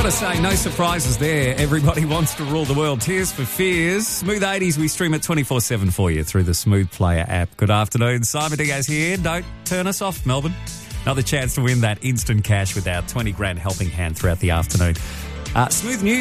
Got to say, no surprises there. Everybody wants to rule the world. Tears for Fears. Smooth 80s, we stream it 24/7 for you through the Smooth Player app. Good afternoon. Simon Diaz here. Don't turn us off, Melbourne. Another chance to win that instant cash with our 20 grand helping hand throughout the afternoon. Smooth news.